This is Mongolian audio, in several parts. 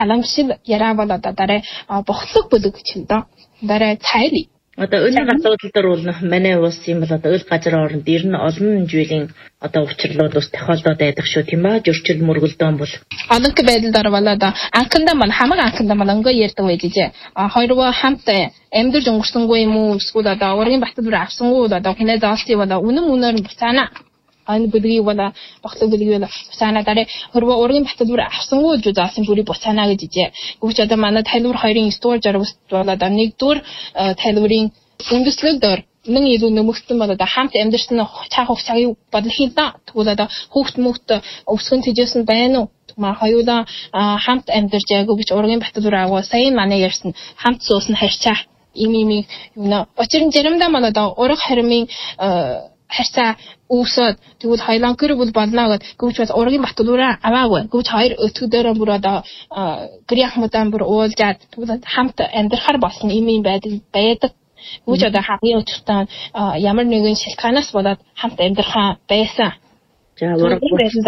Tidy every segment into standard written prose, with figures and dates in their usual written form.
аламшил яраа болоод дараа бохлог бүлэг чиндөө дараа цайли одоо өнөө асуудал дээр бол манай улс юм бол одоо өл газар оронд ер нь олон жилийн одоо учрлууд ус тохиолдоод байдаг шүү тийм ба зөрчил мөргөлдөөн бол одонк байдлаар болоод анхандаа мань хамаг анхандаа мань ингээ ярьдаг байж жээ хоёроо хамт амьдэрж өнгөрсөнгүй юм уу эсвэл одоо ургийн баттал авсангүй одоо хинэ заалтыг бол үнэн буцаана ан бүдгийг бол бохлог бүдгийг бол буцаана дараа хоёроо ургийн баттал авсангүй гэж заасан бүрийг буцаана гэж жээ үуч одоо манай тайлбар хоёрын стор жаргал болоод нэгдүгээр тайлбарын үндэслэл дээр нэг илүү нэмэгдсэн бол одоо хамт амьдэрсэн цаах хугацааг бодлохын да тэгвэл одоо хүүхд мөхт өвсгөн тэжсэн байна уу маа хоёулаа хамт амьдарч яагүй гэж ургийн баттал агуу сайн манай ярьсан хамт суусна харьцаа юм юуна очирн заримдаа манай одоо ураг хармын харьцаа үүсээд тэгвэл хоёлаа гэр бүл болно гэд гүвч бас ургийн баттал аваагүй гүвч хоёр өтгөдөрөө бүр одоо гэрийнх мудаан бүр уулзаад тэгвэл хамт амьдрахаар болсон юм байдаг Үуч одоо хамгийн өчтөн ямар нэгэн шалтгаанаас болоод хамт амьдрахаа байсан. За ураг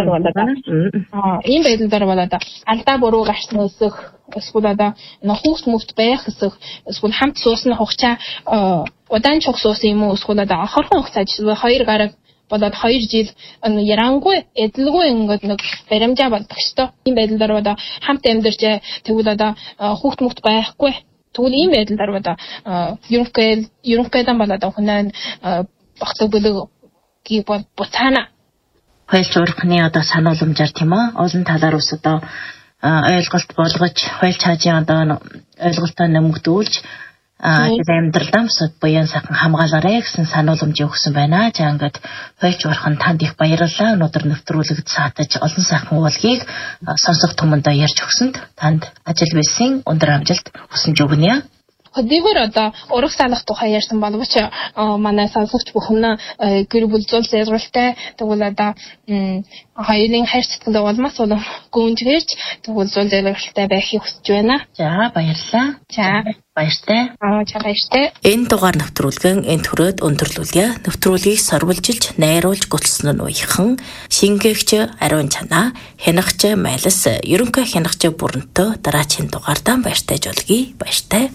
ийм байдлаар болоод алдаа буруу гарсан өсөх эсвэл одоо хүүхд мөхт байх өсөх эсвэл хамт суусны хугацаа удаан чог суусан юм уу эсвэл одоо хорхон хугацаа жишээ 2 гараг болоод 2 жил ярангуй эдлгүй ингээд нэг баримжаа болдог шүү дээ. Ийм байдлаар одоо хамт амьдарч тэгвэл одоо хүүхд мөхт байхгүй Тэгвэл ийм байдлаар одоо ерөнхийдөө бол одоо хүнээ бохлог бүлэг бол буцаана. Хуйлч урхны одоо санууламжаар тийм үү? Олон талаар ус одоо ойлголт болгож, хуйлч хаажийн одоо ойлголтоо нэмэгдүүлж амьдралдаа босод буян сайхан хамгаалаарай гэсэн санууламж өгсөн байна. За ингээд хуйлч урхан танд их баярлалаа. Өнөөдөр нэвтрүүлэгт саатаж олон сайхан уулгийг сонсох түмэндээ ярьж өгсөнд танд ажил бэлсийн өндөр амжилт хүсэж өгнө. Хөдөлгөөр одоо ураг салах тухай ярьсан боловч манай сонсогч бүхэн гэр бүл зул зэрэгтэй тэгвэл одоо хоёрын хайр сэтгэл улмаас бол гүнжгэрч тэгвэл зул зэрэгтэй байхыг хүсэж байна. За баярлалаа. За баяртай. Баяртай. Энэ дугаар нэвтрүүлгэн энд хүрээд өндөрлүүлье. Нэвтрүүлгийг сорволжилж, найруулж гуталсан нь уяхан шингээгч Ариун Чанаа, хянагч Майлас, ерөнхий хянагч Бүрэнтөө дараагийн дугаардаа баяртай жолгий. Баяртай.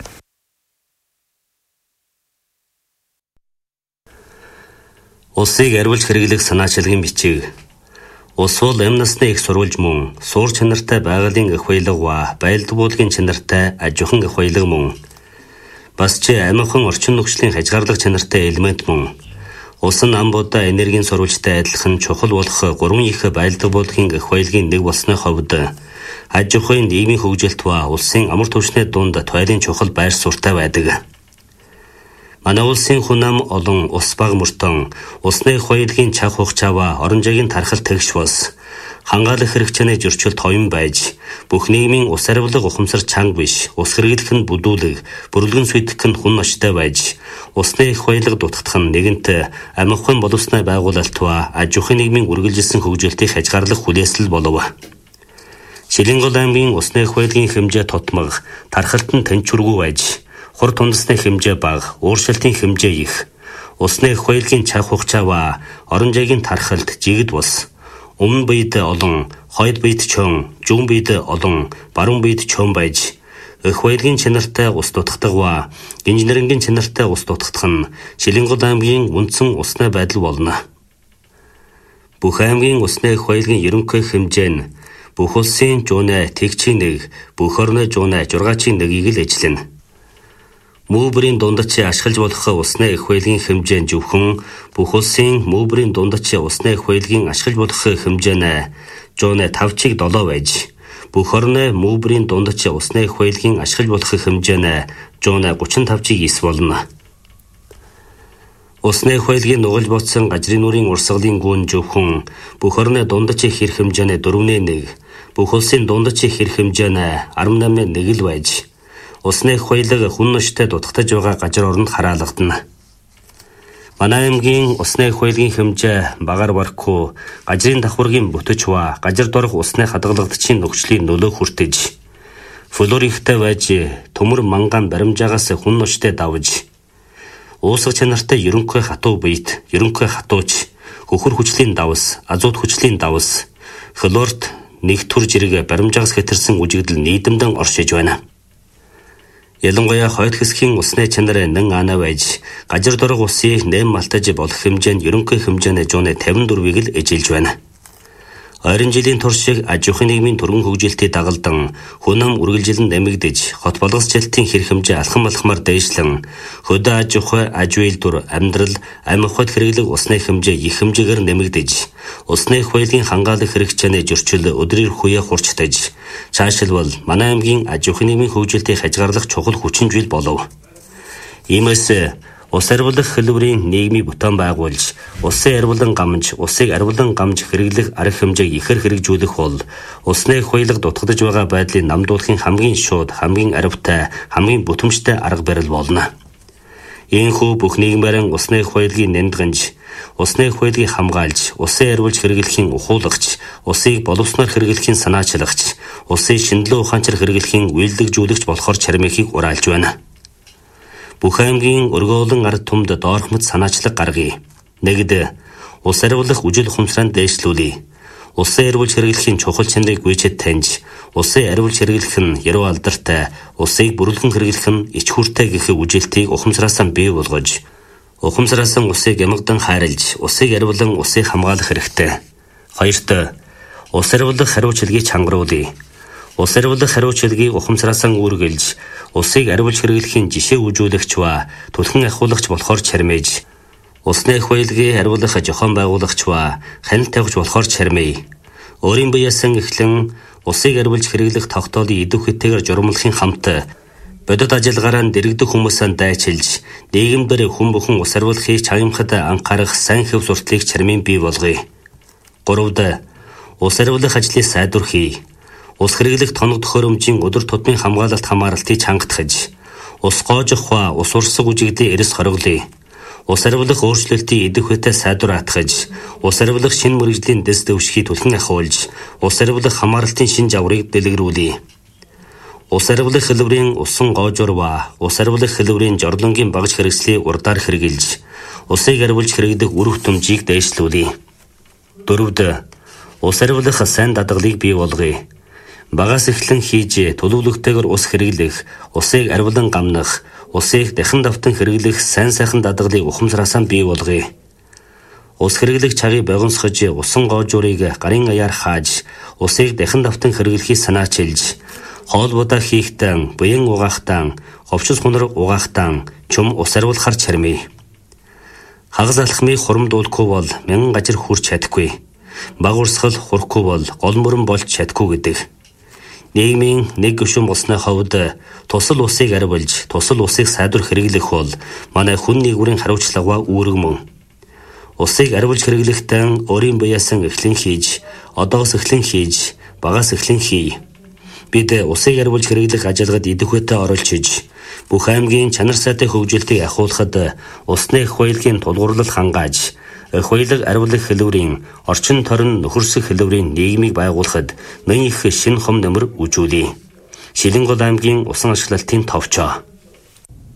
Улсыг арвилж хэрэглэх санаачилгын бичиг. Улс бол амь насны их сурвалж мөн, суур чанартай байгалийн эх баялаг ба байлд буулгын чанартай аж ахуйн эх баялаг мөн. Бас ч амархан орчин нөхцөлийн хязгаарлах чанартай элемент мөн. Улс нь ам будаа энергийн сурвалжтай адилхан чухал болох 3 их байлд буулгын эх баялагын нэг болсны хувьд аж ахуйн нийгмийн хөгжилт ба улсын амар түвшний дунд туйлын чухал байр суурьтай байдаг. Манай улсын хүн ам олон ус баг мөртөн усны хоёрын чах хугацаава оронжигийн тархал тэгш бас хангаалах хэрэгцээний зөрчилд ховын байж бүх нийгмийн ус арвилга ухамсар чанга биш ус хэрэглэх нь бүдүүлэг бүрлгэн сүйтгэх нь хүн ночтой байж усны их баялаг дутагдах нь нэгэнт амархан боловсны байгуулалт ба аж ахуйн нийгмийн үргэлжилсэн хөгжилтийг хязгаарлах хүлээсэл болов. Шилэнгол аймгийн усны их баялагын хэмжээ тотмог тархалт нь тэнцвэргүй байж хур тундасны хэмжээ бага, ууршилтын хэмжээ их. Усны их баялагын чах хугацаа ба оронжигийн тархалт жигд бус. Өмнө биед олон, хойд биед чон, зүүн биед олон, баруун биед чон байж их баялагын чанартай ус дутагдах ба инженерингийн чанартай ус дутагдах нь Шилэнгол аймгийн үндсэн усны байдал болно. Бүх аймгийн усны их баялагын ерөнхий хэмжээ нь бүх улсын жуунэ тэгчийн 1, бүх орны жуунэ 6-ийн 1-ийг л эзлэнэ. Мөбрийн дундч ашиглаж болох усны их баялагын хэмжээ нь зөвхөн бүх улсын мөбрийн дундч усны их баялагын ашиглаж болох хэмжээ нь 105-7 байж бүх орны мөбрийн дундч усны их баялагын ашиглаж болох хэмжээ нь 135-9 болно. Усны их баялагын нугалж ботсон гажрын нүрийн урсгалын гүн зөвхөн бүх орны дундч хэрэг хэмжээ нь 4-1, бүх улсын дундч хэрэг хэмжээ нь 18-1 л байж усны их баялаг хүн ночтой дутагдж байгаа газар оронд хараалгадана. Манай аймгийн усны их баялагын хэмжээ багаар барахгүй гажрын давхаргийн бүтэж ба газар дорох усны хадгалагчийн нөхцөлийн нөлөө хүртэж флор ихтэй байж төмөр манган баримжаагаас хүн ночтой давж уусах чанартай ерөнхий хатуу биет ерөнхий хатууч хөхөр хүчлийн давс азот хүчлийн давс флорт нэг төр жирэг баримжаагаас хэтэрсэн үжигдэл нийдэмдэн оршиж байна. Ялангуяа хойд хэсгийн усны чанар нэн ана байж, гажир дураг усыг нэм малтаж болох хэмжээнд ерөнхий хэмжээний 154-ийг л эжилж байна. Ойрын жилийн туршиг аж ахуйн нийгмийн түргэн хөгжилтийг дагалдан хүнам үргэлжилэн нэмэгдэж, хот болгосчлтын хэрэг хэмжээ алхам алхмаар дээшлэн, хөдөө аж ахуй, аж үйлдвэр, амьдрал, амь ухад хэрэглэг усны хэмжээ их хэмжээгээр нэмэгдэж, усны хуулийг хангаалах хэрэгцээний зөрчил өдрийн хуяа хурцтаж, цаашлбал манай аймгийн аж ахуйн нийгмийн хөгжилтийг хязгаарлах чухал хүчин зүйл болов. Иймээс ус арвилах хэлбэрийн нийгмийн бүтээн байгуулж, усын арвилан гамж, усыг арвилан гамж хэрэглэх арга хэмжээг ихэр хэрэгжүүлэх бол усны хуйлаг дутагдж байгаа байдлыг намдуулахын хамгийн шууд, хамгийн аривтай, хамгийн бүтэмжтэй арга барил болно. Ийхүү бүх нийгмийн усны хуйлгийг нэмдгэнж, усны хуйлгийг хамгаалж, усын арвилж хэрэглэхийн ухуулагч, усыг боловсноор хэрэглэхийн санаачлагч, усын шинжилгээ ухаанчаар хэрэглэхийн үйлдвэрлэгжүүлэгч болохоор чармихийг ураалж байна. Бүх аймгийн өргөөлөн ард түмд доорхмот санаачлаг гаргая. Нэгд ус арвилах үжил ухамсараа дээшлүүлье. Усын арвилж хэрэглэхийн чухал чанарыг гүйцэд таньж, усын арвилж хэрэглэх нь яруу алдартай, усыг бүрэлдэн хэрэглэх нь ич хүртэй гэх үжилтийг ухамсараасаа бий болгож, ухамсараасаа усыг ямагдан хайрлж, усыг арвилан усыг хамгаалах хэрэгтэй. Хоёрт ус арвилах хариуцлагыг чангаруулъя. Ус арвилах хариуцлагыг ухамсараасаа үүргэлж, усыг арвилж хэрэглэхийн жишээ үзүүлэгч ба түлхэн ахиулагч болохоор чармиж, усны хуйлгийг арвилах зохион байгуулагч ба хяналт тавьж болохоор чармий. Өөрийн биеэсэн эхлэн усыг арвилж хэрэглэх тогтоолын идэв хэтээр журмлахын хамт бодит ажиллагаараа дэрэгдэх хүмүүсээ дайчилж, нийгэмдэр хүн бүхэн ус арвилахыг чагнамхад анхаарах сайн хэв сурталыг чармийн бий болгоё. Гуравд ус арвилах ажлыг сайдвархий. Ус хэрэглэх тоног төхөөрөмжийн өдөр тутмын хамгаалалт хамааралтыг чангатгаж, ус гоожих ба ус урсгал үжигдлийн эрэс хориглоё. Ус арвилах өөрчлөлтийн идэв хэтэ сайдвар атгаж, ус арвилах шинэ мэргэжлийн дэс дэвшгийг түлхэн ахиулж, ус арвилах хамаарлалтын шинэ жаврыг дэлгэрүүлье. Ус арвилах хэлбэрийн усан гоожор ба ус арвилах хэлбэрийн жорлонгийн багж хэрэгслийг урдаар хэрэгжилж, усыг арвилж хэрэглэх үр хөтөмжийг дээшлүүлье. Дөрөвд ус арвилах сайн дадгалыг бий болгоё. Багаас эхлэн хийж төлөвлөгтэйгээр ус хэрэглэх, усыг арвилан гамнах, усыг дахин давтан хэрэглэх сайн сайхан дадгалыг ухамсараасаа бий болгоё. Ус хэрэглэх чагийг богиносгож, усан гоожурыг гарын аяар хааж, усыг дахин давтан хэрэглэхийг санаачилж, хоолбодоо хийхтэн, буян угаахтан, ховчос хунар угаахтан чум ус арвилахар чармий. Хагас алхмыг хурамдуулахгүй бол мянган гажир хүрч чадахгүй. Баг урсгал хурахгүй бол гол мөрөн болж чадахгүй гэдэг. Нийгмийн нэг гишүүн болсны хувьд тусал усыг арвилж, тусал усыг сайдвар хэрэглэх бол манай хүн нийгмийн хариуцлага үүрэг мөн. Усыг арвилж хэрэглэхдээ өөрийн биеэсэн эхлэн хийж, одоос эхлэн хийж, багаас эхлэн хий. Бид усыг арвилж хэрэглэх ажиллагад идэвхтэй оролцож, бүх аймгийн чанар сайтай хөгжилтийг ахиулахад усны хуйлгийн тулгуурлал хангааж, хуйлаг арвилах хэлбэрийн орчин торин нөхөрсөх хэлбэрийн нийгмийг байгуулахад нэн их шинэ хом нөмөр үзүүлье. Шилэнгол аймгийн усан ашиглалтын товчоо.